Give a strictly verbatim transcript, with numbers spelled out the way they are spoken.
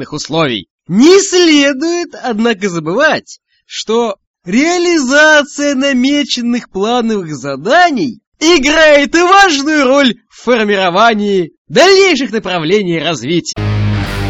погодных условий. Не следует, однако, забывать, что реализация намеченных плановых заданий играет важную роль в формировании дальнейших направлений развития.